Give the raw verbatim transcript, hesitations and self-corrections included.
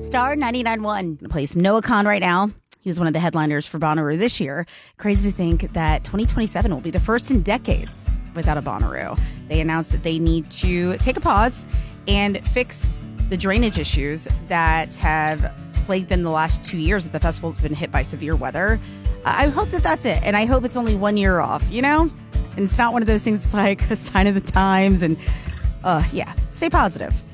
Star ninety-nine point one. I'm gonna play some Noah Kahan right now. He was one of the headliners for Bonnaroo this year. Crazy to think that twenty twenty-seven will be the first in decades without a Bonnaroo. They announced that they need to take a pause and fix the drainage issues that have plagued them the last two years that the festival's been hit by severe weather. I hope that that's it. And I hope it's only one year off, you know? And it's not one of those things that's like a sign of the times. And uh, yeah, stay positive.